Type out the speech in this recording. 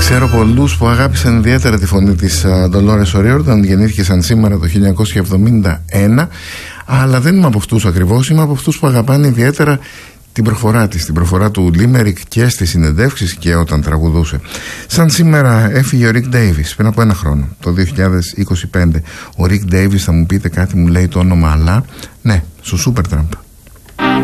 Ξέρω πολλούς που αγάπησαν ιδιαίτερα τη φωνή της Dolores O'Riordan. Γεννήθηκε σαν σήμερα το 1971, αλλά δεν είμαι από αυτούς ακριβώς. Είμαι από αυτούς που αγαπάνε ιδιαίτερα την προφορά της, την προφορά του Λίμερικ και στις συνεντεύξεις και όταν τραγουδούσε. Σαν σήμερα έφυγε ο Ρικ Ντέιβις πριν από ένα χρόνο, το 2025. Ο Ρικ Ντέιβις, θα μου πείτε κάτι, μου λέει το όνομα, αλλά ναι, στο Supertramp.